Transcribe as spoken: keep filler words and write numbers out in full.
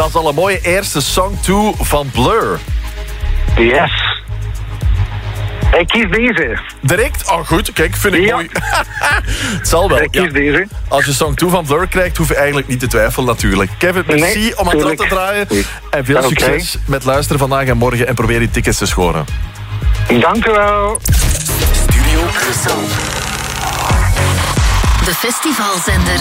Dat is al een mooie eerste song toe van Blur. Yes. Ik kies deze. Direct? Oh goed, kijk, vind ik ja. mooi. Het zal wel. Ik kies ja. deze. Als je song toe van Blur krijgt, hoef je eigenlijk niet te twijfelen natuurlijk. Kevin, merci Nee, om aan het rad te tuurlijk. draaien. En veel Okay. succes met luisteren vandaag en morgen en probeer die tickets te scoren. Dank u wel. Studio Brussel. De festivalzender.